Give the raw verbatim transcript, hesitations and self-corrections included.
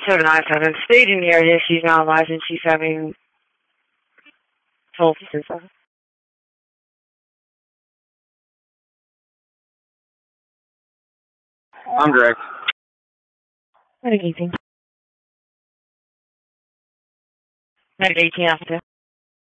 seven nine seven. Stayed in the area. She's not licensed. She's having toll system. I'm direct. Medic eighteen. Medic eighteen after.